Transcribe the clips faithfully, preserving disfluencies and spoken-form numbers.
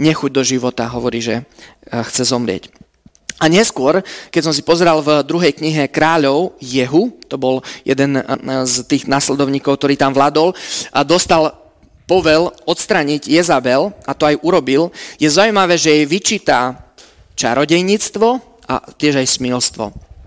nechuť do života, hovorí, že chce zomrieť. A neskôr, keď som si pozeral v druhej knihe Kráľov, Jehu, to bol jeden z tých nasledovníkov, ktorý tam vládol, a dostal povel odstraniť Jezabel, a to aj urobil, je zaujímavé, že jej vyčíta čarodejníctvo a tiež aj smilstvo.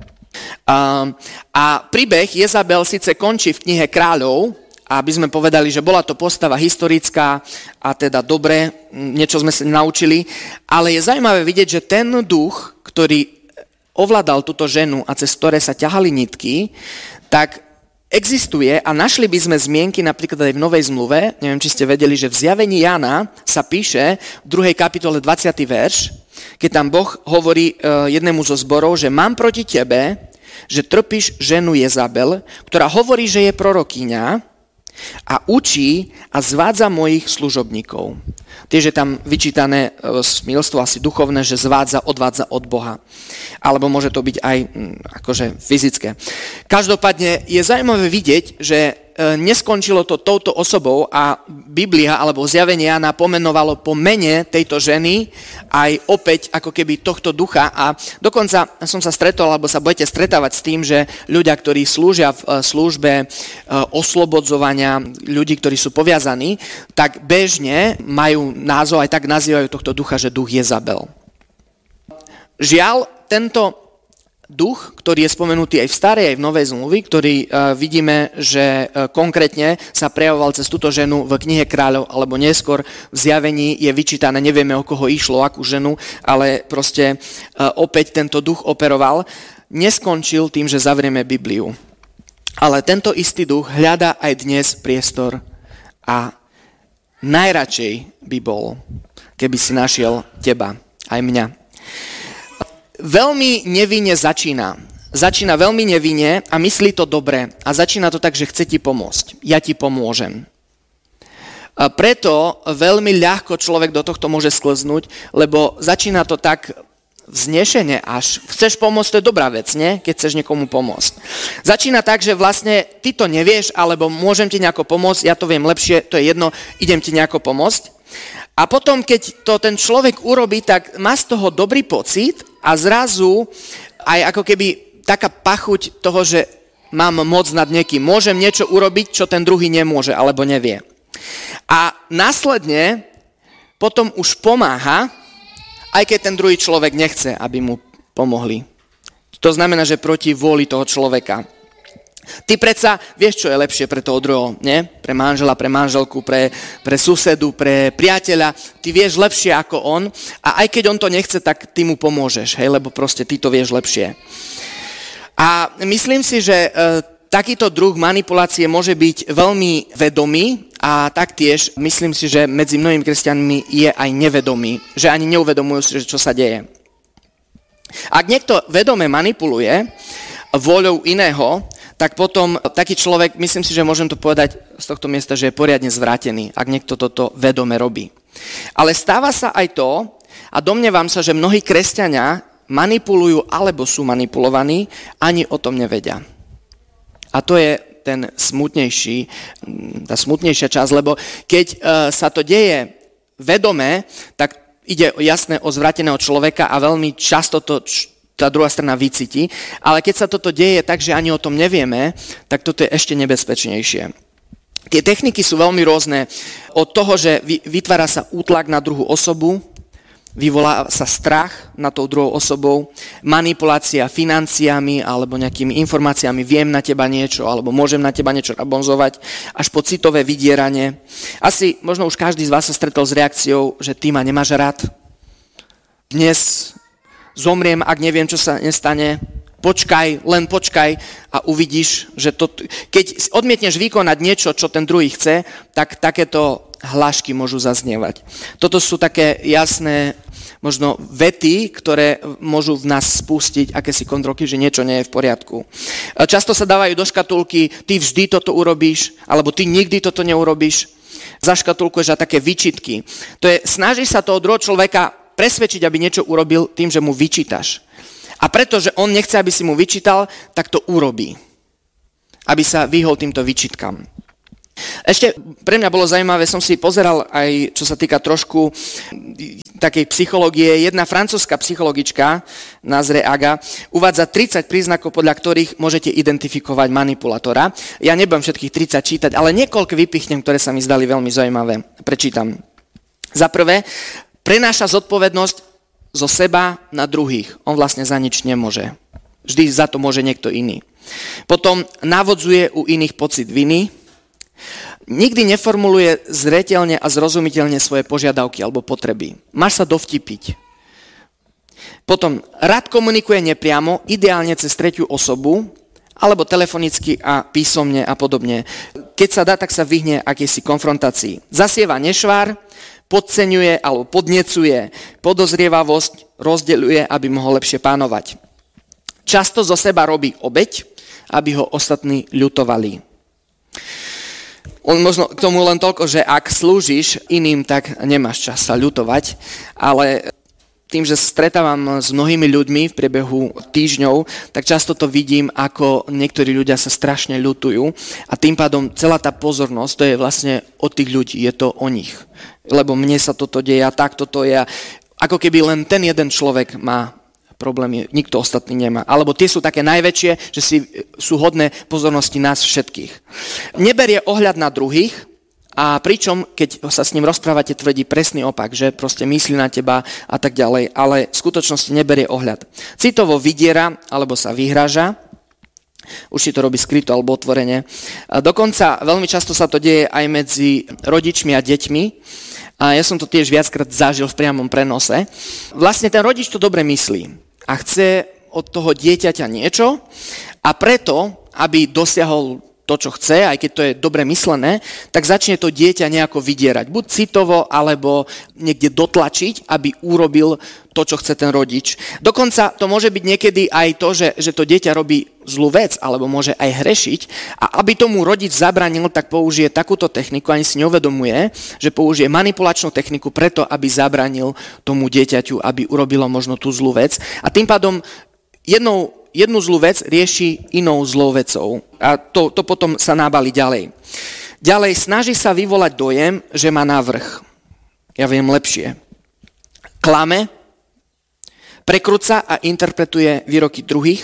A, a príbeh Jezabel síce končí v knihe Kráľov, aby sme povedali, že bola to postava historická a teda dobre, niečo sme sa naučili, ale je zaujímavé vidieť, že ten duch, ktorý ovládal túto ženu a cez ktoré sa ťahali nitky, tak existuje a našli by sme zmienky napríklad aj v Novej zmluve, neviem, či ste vedeli, že v Zjavení Jána sa píše v druhej kapitole dvadsiaty verš, keď tam Boh hovorí jednému zo zborov, že mám proti tebe, že trpíš ženu Jezabel, ktorá hovorí, že je prorokýňa, a učí a zvádza mojich služobníkov. Tiež je tam vyčítané smilstvo asi duchovné, že zvádza, odvádza od Boha. Alebo môže to byť aj akože fyzické. Každopádne je zaujímavé vidieť, že neskončilo to touto osobou a Biblia alebo Zjavenie Jána pomenovalo po mene tejto ženy aj opäť ako keby tohto ducha a dokonca som sa stretol, alebo sa budete stretávať s tým, že ľudia, ktorí slúžia v službe oslobodzovania ľudí, ktorí sú poviazaní, tak bežne majú názov, aj tak nazývajú tohto ducha, že duch Jezabel. Žiaľ, tento duch, ktorý je spomenutý aj v starej, aj v novej zmluvi, ktorý uh, vidíme, že uh, konkrétne sa prejavoval cez túto ženu v knihe Kráľov, alebo neskôr v Zjavení je vyčítané, nevieme, o koho išlo, akú ženu, ale proste uh, opäť tento duch operoval, neskončil tým, že zavrieme Bibliu. Ale tento istý duch hľadá aj dnes priestor a najradšej by bol, keby si našiel teba, aj mňa. Veľmi nevinne začína. Začína veľmi nevinne a myslí to dobre. A začína to tak, že chce ti pomôcť. Ja ti pomôžem. A preto veľmi ľahko človek do tohto môže sklznúť, lebo začína to tak vznešene až. Chceš pomôcť, to je dobrá vec, nie? Keď chceš niekomu pomôcť. Začína tak, že vlastne ty to nevieš, alebo môžem ti nejako pomôcť, ja to viem lepšie, to je jedno, idem ti nejako pomôcť. A potom, keď to ten človek urobí, tak má z toho dobrý pocit a zrazu aj ako keby taká pachuť toho, že mám moc nad niekým. Môžem niečo urobiť, čo ten druhý nemôže alebo nevie. A následne potom už pomáha, aj keď ten druhý človek nechce, aby mu pomohli. To znamená, že proti vôli toho človeka. Ty predsa vieš, čo je lepšie pre toho druhého, nie? Pre manžela, pre manželku, pre, pre susedu, pre priateľa. Ty vieš lepšie ako on a aj keď on to nechce, tak ty mu pomôžeš, hej? Lebo proste ty to vieš lepšie. A myslím si, že e, takýto druh manipulácie môže byť veľmi vedomý a taktiež myslím si, že medzi mnohými kresťanmi je aj nevedomý, že ani neuvedomujú si, čo sa deje. Ak niekto vedome manipuluje vôľou iného, tak potom taký človek, myslím si, že môžem to povedať z tohto miesta, že je poriadne zvrátený, ak niekto toto vedome robí. Ale stáva sa aj to, a domnievam sa, že mnohí kresťania manipulujú alebo sú manipulovaní, ani o tom nevedia. A to je ten smutnejší, tá smutnejšia časť, lebo keď uh, sa to deje vedome, tak ide jasné o zvráteného človeka a veľmi často to tá druhá strana vycíti, ale keď sa toto deje tak, že ani o tom nevieme, tak toto je ešte nebezpečnejšie. Tie techniky sú veľmi rôzne. Od toho, že vytvára sa útlak na druhú osobu, vyvolá sa strach nad tou druhou osobou, manipulácia financiami alebo nejakými informáciami, viem na teba niečo, alebo môžem na teba niečo nabonzovať, až po citové vydieranie. Asi možno už každý z vás sa stretol s reakciou, že ty ma nemáš rád. Dnes zomriem, ak neviem, čo sa nestane. Počkaj, len počkaj a uvidíš, že to, keď odmietneš vykonať niečo, čo ten druhý chce, tak takéto hlášky môžu zaznievať. Toto sú také jasné možno vety, ktoré môžu v nás spustiť akési kontrolky, že niečo nie je v poriadku. Často sa dávajú do škatulky, ty vždy toto urobíš, alebo ty nikdy toto neurobíš. Zaškatulkuješ a také výčitky. To je, snaží sa toho druhého človeka presvedčiť, aby niečo urobil tým, že mu vyčítaš. A pretože on nechce, aby si mu vyčítal, tak to urobí. Aby sa vyhol týmto vyčítkam. Ešte pre mňa bolo zaujímavé, som si pozeral aj, čo sa týka trošku takej psychológie. Jedna francúzska psychologička, názre Aga, uvádza tridsať príznakov, podľa ktorých môžete identifikovať manipulátora. Ja nebudem všetkých tridsať čítať, ale niekoľko vypichnem, ktoré sa mi zdali veľmi zaujímavé. Prečítam. Za prvé, prenáša zodpovednosť zo seba na druhých. On vlastne za nič nemôže. Vždy za to môže niekto iný. Potom navodzuje u iných pocit viny. Nikdy neformuluje zreteľne a zrozumiteľne svoje požiadavky alebo potreby. Máš sa dovtipiť. Potom rád komunikuje nepriamo, ideálne cez tretiu osobu, alebo telefonicky a písomne a podobne. Keď sa dá, tak sa vyhne akejsi konfrontácii. Zasieva nešvár, podceňuje alebo podnecuje podozrievavosť, rozdeľuje, aby mohol lepšie pánovať. Často zo seba robí obeť, aby ho ostatní ľutovali. On možno k tomu len toľko, že ak slúžiš iným, tak nemáš čas sa ľutovať, ale tým, že stretávam s mnohými ľuďmi v priebehu týždňov, tak často to vidím, ako niektorí ľudia sa strašne ľutujú a tým pádom celá tá pozornosť, to je vlastne od tých ľudí, je to o nich. Lebo mne sa toto deje a takto to je. Ako keby len ten jeden človek má problémy, nikto ostatný nemá. Alebo tie sú také najväčšie, že si, sú hodné pozornosti nás všetkých. Neberie ohľad na druhých a pričom, keď sa s ním rozprávate, tvrdí presný opak, že proste myslí na teba a tak ďalej, ale v skutočnosti neberie ohľad. Citovo vydiera alebo sa vyhráža, už si to robí skryto alebo otvorene. A dokonca veľmi často sa to deje aj medzi rodičmi a deťmi. A ja som to tiež viackrát zažil v priamom prenose. Vlastne ten rodič to dobre myslí a chce od toho dieťaťa niečo a preto, aby dosiahol to, čo chce, aj keď to je dobre myslené, tak začne to dieťa nejako vydierať. Buď citovo, alebo niekde dotlačiť, aby urobil to, čo chce ten rodič. Dokonca to môže byť niekedy aj to, že, že to dieťa robí zlú vec, alebo môže aj hrešiť. A aby tomu rodič zabranil, tak použije takúto techniku, ani si neuvedomuje, že použije manipulačnú techniku preto, aby zabranil tomu dieťaťu, aby urobilo možno tú zlú vec. A tým pádom jednou Jednu zlú vec rieši inou zlou vecou a to, to potom sa nábali ďalej. Ďalej snaží sa vyvolať dojem, že má navrch. Ja viem lepšie. Klame, prekrúca a interpretuje výroky druhých,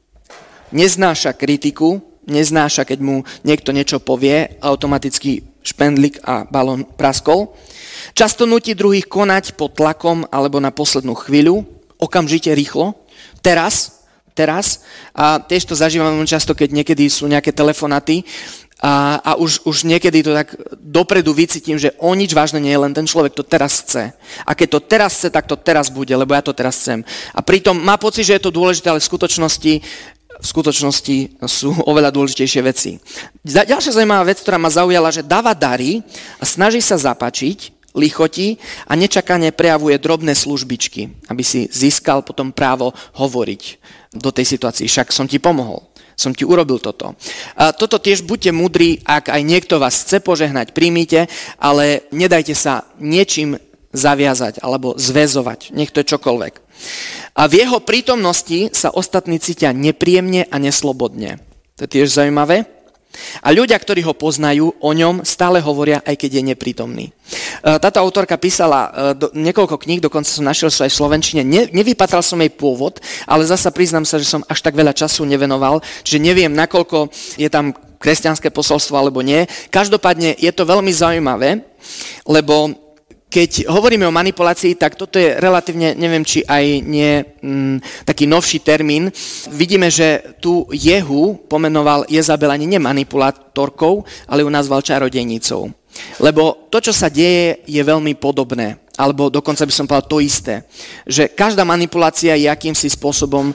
neznáša kritiku, neznáša, keď mu niekto niečo povie, automaticky špendlík a balón praskol. Často nutí druhých konať pod tlakom alebo na poslednú chvíľu, okamžite rýchlo, teraz, teraz a tiež to zažívame často, keď niekedy sú nejaké telefonáty a, a už, už niekedy to tak dopredu vycítim, že o nič vážne nie je, len ten človek to teraz chce. A keď to teraz chce, tak to teraz bude, lebo ja to teraz chcem. A pritom má pocit, že je to dôležité, ale v skutočnosti, v skutočnosti sú oveľa dôležitejšie veci. Ďalšia zaujímavá vec, ktorá ma zaujala, že dáva dary a snaží sa zapáčiť, lichotí a nečakane prejavuje drobné službičky, aby si získal potom právo hovoriť do tej situácii. Však som ti pomohol, som ti urobil toto. A toto tiež buďte múdri, ak aj niekto vás chce požehnať, príjmite, ale nedajte sa niečím zaviazať alebo zväzovať, nech to je čokoľvek. A v jeho prítomnosti sa ostatní cítia nepríjemne a neslobodne. To je tiež zaujímavé. A ľudia, ktorí ho poznajú, o ňom stále hovoria, aj keď je neprítomný. Táto autorka písala niekoľko kníh, dokonca som našiel sa aj v slovenčine. Ne, nevypatral som jej pôvod, ale zasa priznám sa, že som až tak veľa času nevenoval, že neviem, nakoľko je tam kresťanské posolstvo alebo nie. Každopádne je to veľmi zaujímavé, lebo keď hovoríme o manipulácii, tak toto je relatívne, neviem, či aj nie m, taký novší termín. Vidíme, že tu Jehu pomenoval Jezabel ani nie manipulátorkou, ale ju nazval čarodejnicou. Lebo to, čo sa deje, je veľmi podobné. Alebo dokonca by som povedal to isté. Že každá manipulácia je akýmsi spôsobom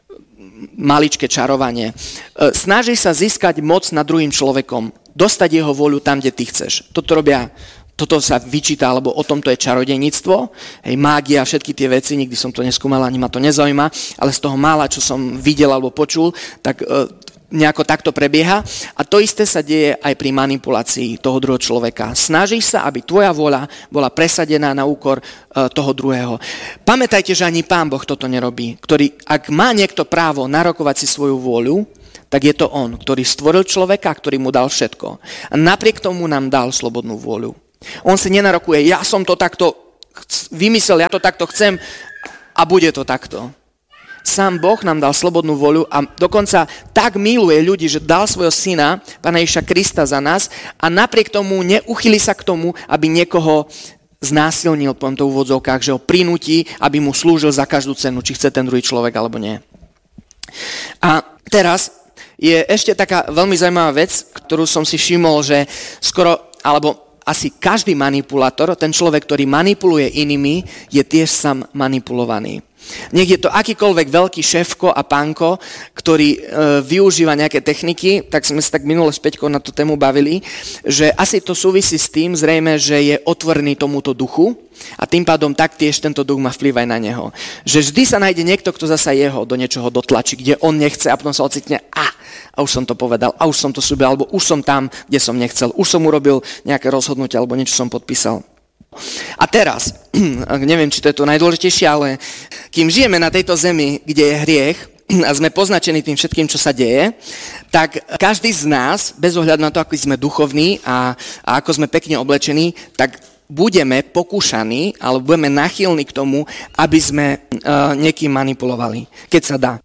maličké čarovanie. Snaží sa získať moc nad druhým človekom. Dostať jeho voľu tam, kde ty chceš. Toto robia Toto sa vyčíta, alebo o tomto je čarodejníctvo, hej, mágia, všetky tie veci, nikdy som to neskúmal, ani ma to nezaujíma, ale z toho mála, čo som videl alebo počul, tak e, nejako takto prebieha. A to isté sa deje aj pri manipulácii toho druhého človeka. Snažíš sa, aby tvoja vôľa bola presadená na úkor e, toho druhého. Pamätajte, že ani Pán Boh toto nerobí, ktorý, ak má niekto právo narokovať si svoju vôľu, tak je to on, ktorý stvoril človeka, ktorý mu dal všetko. A napriek tomu nám dal slobodnú vôľu. On si nenarokuje, ja som to takto vymyslel, ja to takto chcem a bude to takto. Sám Boh nám dal slobodnú voľu a dokonca tak miluje ľudí, že dal svojho syna, Pána Ježiša Krista za nás a napriek tomu neuchýli sa k tomu, aby niekoho znásilnil, poviem to v úvodzovkách, že ho prinúti, aby mu slúžil za každú cenu, či chce ten druhý človek alebo nie. A teraz je ešte taká veľmi zaujímavá vec, ktorú som si všimol, že skoro, alebo asi každý manipulátor, ten človek, ktorý manipuluje inými, je tiež sám manipulovaný. Nech je to akýkoľvek veľký šéfko a pánko, ktorý e, využíva nejaké techniky, tak sme sa tak minule s Peťkou na tú tému bavili, že asi to súvisí s tým zrejme, že je otvorený tomuto duchu a tým pádom taktiež tento duch má vplyv aj na neho. Že vždy sa nájde niekto, kto zasa jeho do niečoho dotlačí, kde on nechce a potom sa ocitne a, a už som to povedal, a už som to slúbil, alebo už som tam, kde som nechcel, už som urobil nejaké rozhodnutie, alebo niečo som podpísal. A teraz, neviem, či to je to najdôležitejšie, ale kým žijeme na tejto zemi, kde je hriech a sme poznačení tým všetkým, čo sa deje, tak každý z nás, bez ohľadu na to, ako sme duchovní a, a ako sme pekne oblečení, tak budeme pokúšaní, alebo budeme nachylní k tomu, aby sme uh, niekým manipulovali, keď sa dá.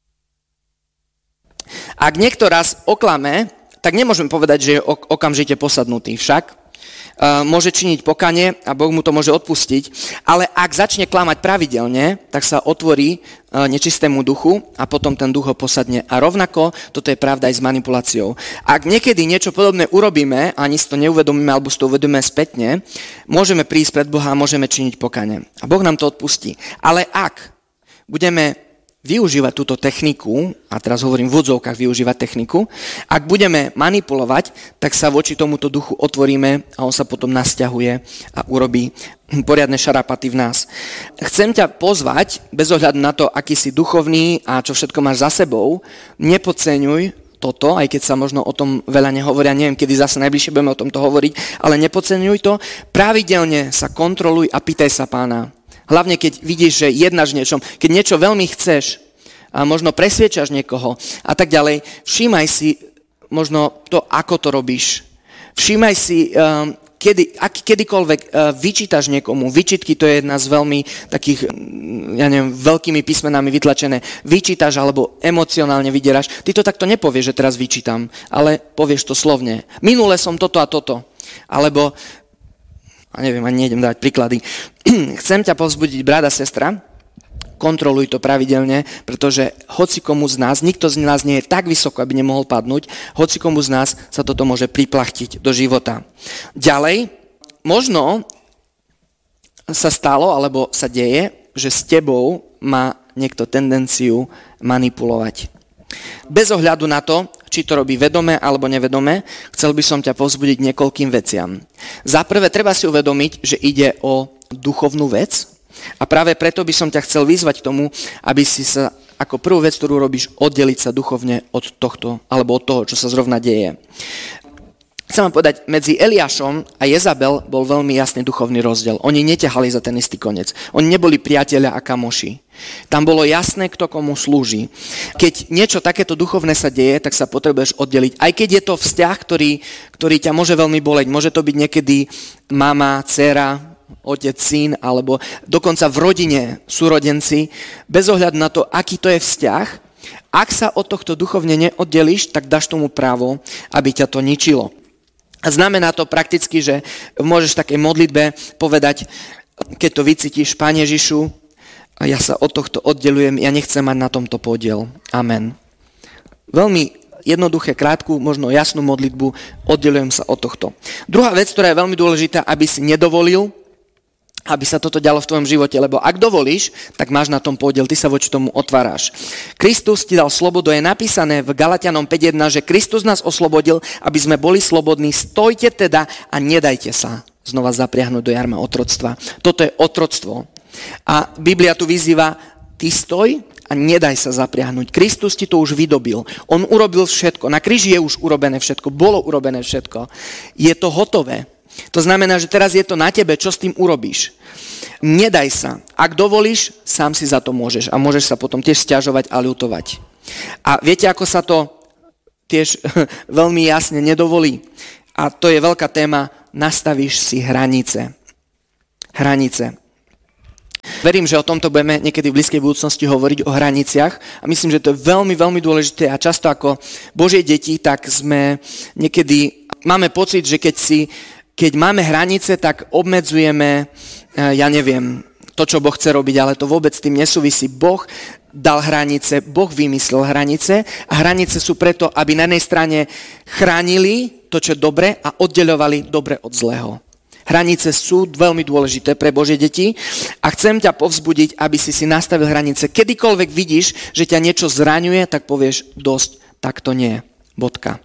Ak niekto raz oklame, tak nemôžeme povedať, že je okamžite posadnutý však. Môže činiť pokanie a Boh mu to môže odpustiť, ale ak začne klamať pravidelne, tak sa otvorí nečistému duchu a potom ten duch ho posadne. A rovnako toto je pravda aj s manipuláciou. Ak niekedy niečo podobné urobíme, ani si to neuvedomíme alebo si to uvedomíme spätne, môžeme prísť pred Boha a môžeme činiť pokanie. A Boh nám to odpustí. Ale ak budeme využívať túto techniku, a teraz hovorím v odzovkách využívať techniku, ak budeme manipulovať, tak sa voči tomuto duchu otvoríme a on sa potom nasťahuje a urobí poriadne šarapaty v nás. Chcem ťa pozvať, bez ohľadu na to, aký si duchovný a čo všetko máš za sebou, nepodceňuj toto, aj keď sa možno o tom veľa nehovoria, neviem, kedy zase najbližšie budeme o tomto hovoriť, ale nepodceňuj to, pravidelne sa kontroluj a pýtaj sa Pána. Hlavne, keď vidíš, že jednáš niečom, keď niečo veľmi chceš a možno presviečaš niekoho a tak ďalej, všímaj si možno to, ako to robíš. Všímaj si, um, kedy, ak, kedykoľvek uh, vyčítaš niekomu. Vyčítky to je jedna z veľmi takých, ja neviem, veľkými písmenami vytlačené. Vyčítaš alebo emocionálne vydieraš. Ty to takto nepovieš, že teraz vyčítam, ale povieš to slovne. Minule som toto a toto. Alebo a neviem, ani nejdem dávať príklady. Chcem ťa povzbudiť, brat a sestra, kontroluj to pravidelne, pretože hocikomu z nás, nikto z nás nie je tak vysoko, aby nemohol padnúť, hocikomu z nás sa toto môže priplachtiť do života. Ďalej, možno sa stalo, alebo sa deje, že s tebou má niekto tendenciu manipulovať. Bez ohľadu na to, či to robí vedome alebo nevedome, chcel by som ťa povzbudiť niekoľkým veciam. Za prvé, treba si uvedomiť, že ide o duchovnú vec a práve preto by som ťa chcel vyzvať k tomu, aby si sa ako prvú vec, ktorú robíš, oddeliť sa duchovne od tohto alebo od toho, čo sa zrovna deje. Chcem vám povedať, medzi Eliášom a Jezabel bol veľmi jasný duchovný rozdiel. Oni neťahali za ten istý koniec. Oni neboli priatelia a kamoši. Tam bolo jasné, kto komu slúži. Keď niečo takéto duchovné sa deje, tak sa potrebuješ oddeliť. Aj keď je to vzťah, ktorý, ktorý ťa môže veľmi boleť. Môže to byť niekedy mama, dcéra, otec, syn, alebo dokonca v rodine súrodenci. Bez ohľadu na to, aký to je vzťah, ak sa od tohto duchovne neoddelíš, tak dáš tomu právo, aby ťa to ničilo. A znamená to prakticky, že môžeš v takej modlitbe povedať, keď to vycítiš, Pane Ježišu, a ja sa od tohto oddelujem, ja nechcem mať na tomto podiel. Amen. Veľmi jednoduché, krátku, možno jasnú modlitbu, oddelujem sa od tohto. Druhá vec, ktorá je veľmi dôležitá, aby si nedovolil, aby sa toto dialo v tvojom živote, lebo ak dovolíš, tak máš na tom podiel, ty sa voči tomu otváraš. Kristus ti dal slobodu, je napísané v Galatianom päť jedna, že Kristus nás oslobodil, aby sme boli slobodní, stojte teda a nedajte sa znova zapriahnuť do jarma otroctva. Toto je otroctvo. A Biblia tu vyzýva, ty stoj a nedaj sa zapriahnuť. Kristus ti to už vydobil. On urobil všetko. Na kríži je už urobené všetko. Bolo urobené všetko. Je to hotové. To znamená, že teraz je to na tebe, čo s tým urobíš. Nedaj sa. Ak dovolíš, sám si za to môžeš. A môžeš sa potom tiež sťažovať a ľutovať. A viete, ako sa to tiež veľmi jasne nedovolí. A to je veľká téma, nastavíš si hranice. Hranice. Verím, že o tomto budeme niekedy v blízkej budúcnosti hovoriť o hraniciach a myslím, že to je veľmi, veľmi dôležité a často ako Božie deti, tak sme niekedy, máme pocit, že keď si, keď máme hranice, tak obmedzujeme, ja neviem, to, čo Boh chce robiť, ale to vôbec s tým nesúvisí. Boh dal hranice, Boh vymyslel hranice a hranice sú preto, aby na jednej strane chránili to, čo je dobre a oddeľovali dobre od zlého. Hranice sú veľmi dôležité pre Božie deti a chcem ťa povzbudiť, aby si si nastavil hranice. Kedykoľvek vidíš, že ťa niečo zraňuje, tak povieš dosť, tak to nie. Bodka.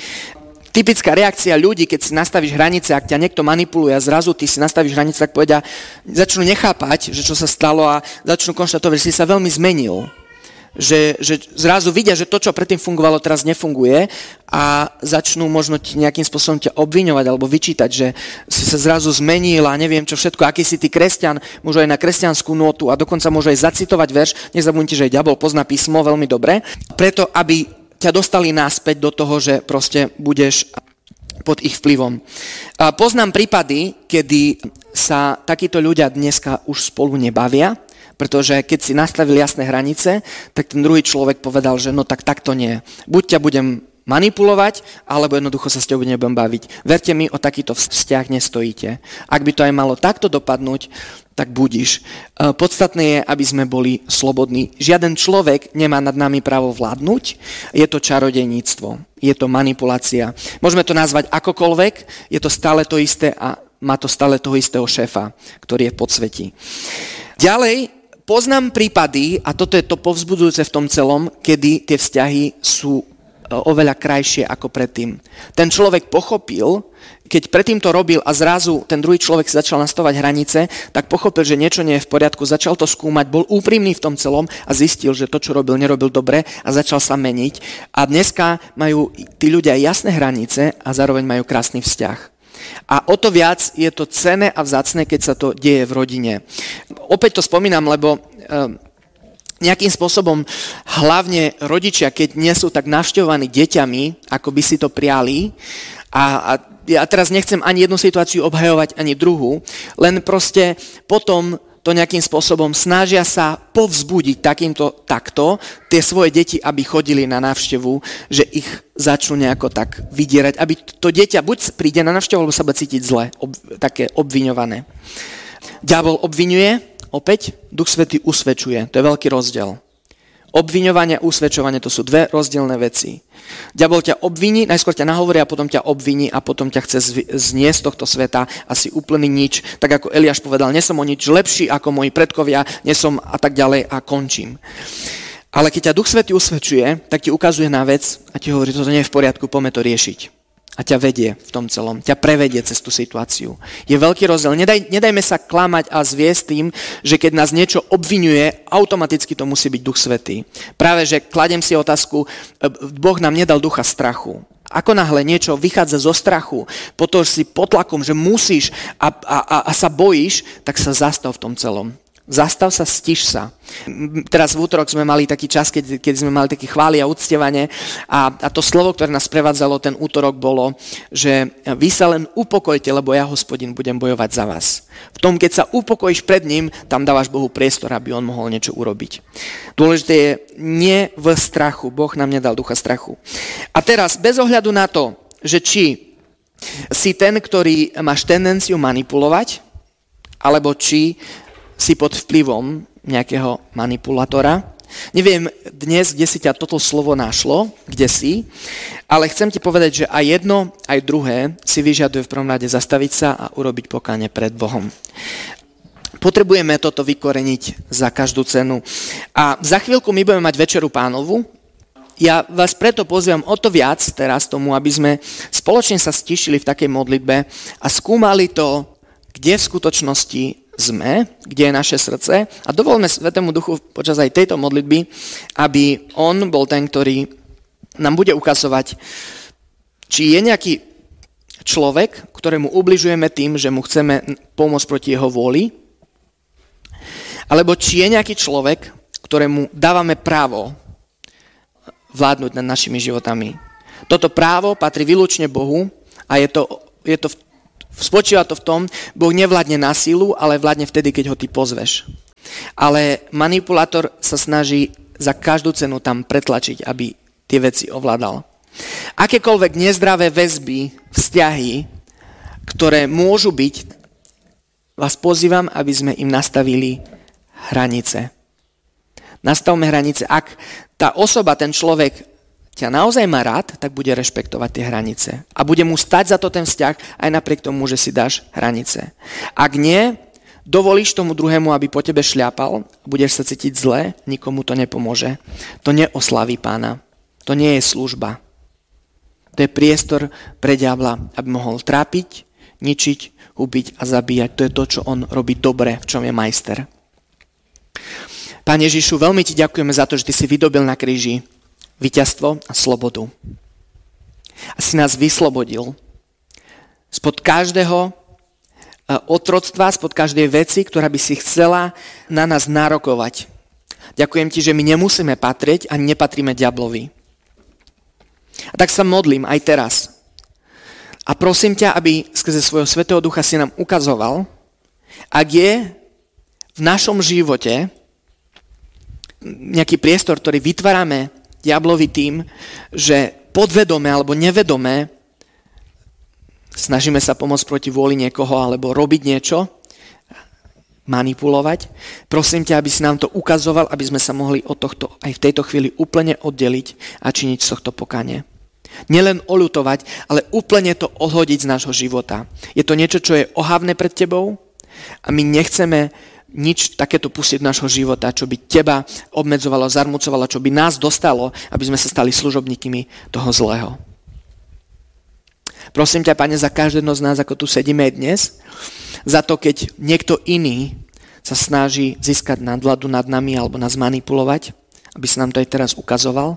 Typická reakcia ľudí, keď si nastavíš hranice, ak ťa niekto manipuluje a zrazu ty si nastavíš hranice, tak povedia, začnú nechápať, že čo sa stalo a začnú konštatovať, že si sa veľmi zmenil. Že, že zrazu vidia, že to, čo predtým fungovalo, teraz nefunguje a začnú možno nejakým spôsobom ťa obviňovať alebo vyčítať, že si sa zrazu zmenil a neviem čo všetko, aký si ty kresťan, môžu aj na kresťanskú notu a dokonca môžu aj zacitovať verš, nezabudnite, že aj diabol pozná písmo veľmi dobre, preto aby ťa dostali naspäť do toho, že proste budeš pod ich vplyvom. A poznám prípady, kedy sa takíto ľudia dneska už spolu nebavia, pretože keď si nastavil jasné hranice, tak ten druhý človek povedal, že no tak takto nie. Buď ťa budem manipulovať, alebo jednoducho sa s tebou nebudem baviť. Verte mi, o takýto vzťah nestojíte. Ak by to aj malo takto dopadnúť, tak budíš. Podstatné je, aby sme boli slobodní. Žiaden človek nemá nad nami právo vládnuť. Je to čarodejníctvo. Je to manipulácia. Môžeme to nazvať akokoľvek. Je to stále to isté a má to stále toho istého šéfa, ktorý je v podsvetí. Ďalej, poznám prípady, a toto je to povzbudzujúce v tom celom, kedy tie vzťahy sú oveľa krajšie ako predtým. Ten človek pochopil, keď predtým to robil a zrazu ten druhý človek začal nastavovať hranice, tak pochopil, že niečo nie je v poriadku, začal to skúmať, bol úprimný v tom celom a zistil, že to, čo robil, nerobil dobre a začal sa meniť. A dneska majú tí ľudia jasné hranice a zároveň majú krásny vzťah. A o to viac je to cenné a vzácne, keď sa to deje v rodine. Opäť to spomínam, lebo nejakým spôsobom hlavne rodičia, keď nie sú tak navštevovaní deťami, ako by si to priali, a, a ja teraz nechcem ani jednu situáciu obhajovať, ani druhú, len proste potom to nejakým spôsobom snažia sa povzbudiť takýmto takto tie svoje deti, aby chodili na návštevu, že ich začnú nejako tak vydierať, aby to dieťa buď príde na návštevu, alebo sa bude cítiť zle, ob, také obviňované. Diabol obviňuje, opäť Duch Svätý usvedčuje, to je veľký rozdiel. Obviňovanie a usvedčovanie, to sú dve rozdielne veci. Diabol ťa obviní, najskôr ťa nahovorí a potom ťa obviní a potom ťa chce zniesť z tohto sveta a si úplný nič. Tak ako Eliáš povedal, nie som o nič lepší ako moji predkovia, nie som a tak ďalej a končím. Ale keď ťa Duch Svätý usvedčuje, tak ti ukazuje na vec a ti hovorí, toto nie je v poriadku, poďme to riešiť. A ťa vedie v tom celom, ťa prevedie cez tú situáciu. Je veľký rozdiel. Nedaj, nedajme sa klamať a zviesť tým, že keď nás niečo obviňuje, automaticky to musí byť Duch Svätý. Práve, že kladem si otázku, Boh nám nedal ducha strachu. Ako náhle niečo vychádza zo strachu, potom si pod tlakom, že musíš a, a, a, a sa bojíš, tak sa zastav v tom celom. Zastav sa, stiš sa. Teraz v útorok sme mali taký čas, keď, keď sme mali taký chvály a uctievanie a, a to slovo, ktoré nás prevádzalo ten útorok bolo, že vy sa len upokojte, lebo ja, Hospodin, budem bojovať za vás. V tom, keď sa upokojíš pred ním, tam dávaš Bohu priestor, aby on mohol niečo urobiť. Dôležité je nie v strachu. Boh nám nedal ducha strachu. A teraz, bez ohľadu na to, že či si ten, ktorý máš tendenciu manipulovať, alebo či si pod vplyvom nejakého manipulátora. Neviem dnes, kde si ťa toto slovo našlo, kde si, ale chcem ti povedať, že aj jedno, aj druhé si vyžaduje v prvom rade zastaviť sa a urobiť pokánie pred Bohom. Potrebujeme toto vykoreniť za každú cenu. A za chvíľku my budeme mať večeru Pánovu. Ja vás preto pozývam o to viac teraz tomu, aby sme spoločne sa stišili v takej modlitbe a skúmali to, kde v skutočnosti sme, kde je naše srdce a dovolme Svätému Duchu počas aj tejto modlitby, aby on bol ten, ktorý nám bude ukazovať, či je nejaký človek, ktorému ubližujeme tým, že mu chceme pomôcť proti jeho vôli, alebo či je nejaký človek, ktorému dávame právo vládnuť nad našimi životami. Toto právo patrí výlučne Bohu a je to, je to, spočíva to v tom, Boh nevládne na silu, ale vládne vtedy, keď ho ty pozveš. Ale manipulátor sa snaží za každú cenu tam pretlačiť, aby tie veci ovládal. Akékoľvek nezdravé väzby, vzťahy, ktoré môžu byť, vás pozývam, aby sme im nastavili hranice. Nastavme hranice. Ak tá osoba, ten človek ťa naozaj má rád, tak bude rešpektovať tie hranice. A bude mu stať za to ten vzťah, aj napriek tomu, že si dáš hranice. Ak nie, dovolíš tomu druhému, aby po tebe šľapal, budeš sa cítiť zle, nikomu to nepomôže. To neoslaví Pána. To nie je služba. To je priestor pre diabla, aby mohol trápiť, ničiť, ubiť a zabíjať. To je to, čo on robí dobre, v čom je majster. Pán Ježišu, veľmi ti ďakujeme za to, že ty si vydobil na kríži víťazstvo a slobodu. A si nás vyslobodil spod každého otroctva, spod každej veci, ktorá by si chcela na nás nárokovať. Ďakujem ti, že my nemusíme patrieť a nepatríme diablovi. A tak sa modlím aj teraz. A prosím ťa, aby skrze svojho Svätého Ducha si nám ukazoval, ak je v našom živote nejaký priestor, ktorý vytvárame diablovi tým, že podvedome alebo nevedome snažíme sa pomôcť proti vôli niekoho alebo robiť niečo, manipulovať. Prosím ťa, aby si nám to ukazoval, aby sme sa mohli od tohto aj v tejto chvíli úplne oddeliť a činiť z tohto pokanie. Nielen oľutovať, ale úplne to odhodiť z nášho života. Je to niečo, čo je ohavné pred tebou a my nechceme nič takéto pustiť do nášho života, čo by teba obmedzovalo, zarmucovalo, čo by nás dostalo, aby sme sa stali služobníkmi toho zlého. Prosím ťa, Pane, za každého z nás, ako tu sedíme dnes, za to, keď niekto iný sa snaží získať nadvládu nad nami alebo nás manipulovať, aby sa nám to aj teraz ukazoval.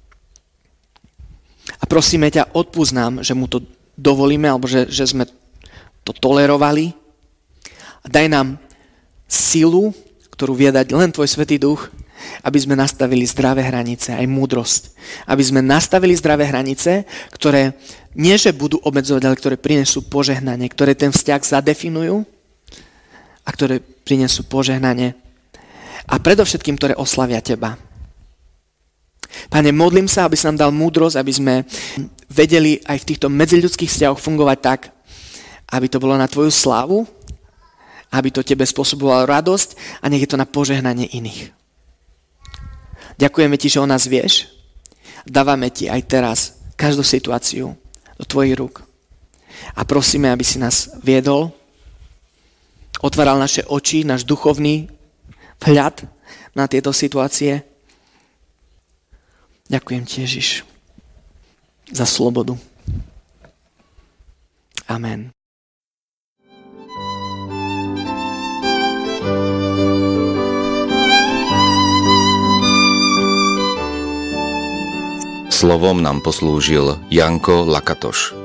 A prosíme ťa, odpusť nám, že mu to dovolíme, alebo že, že sme to tolerovali. A daj nám silu, ktorú vie dať len tvoj Svätý Duch, aby sme nastavili zdravé hranice, aj múdrosť. Aby sme nastavili zdravé hranice, ktoré nie, že budú obmedzovať, ale ktoré prinesú požehnanie, ktoré ten vzťah zadefinujú a ktoré prinesú požehnanie. A predovšetkým, ktoré oslavia teba. Pane, modlím sa, aby si nám dal múdrosť, aby sme vedeli aj v týchto medziľudských vzťahoch fungovať tak, aby to bolo na tvoju slávu, aby to tebe spôsobovalo radosť a nech je to na požehnanie iných. Ďakujeme ti, že o nás vieš. Dávame ti aj teraz každú situáciu do tvojich rúk. A prosíme, aby si nás viedol, otváral naše oči, náš duchovný vhľad na tieto situácie. Ďakujem ti, Ježiš, za slobodu. Amen. Slovom nám poslúžil Janko Lakatoš.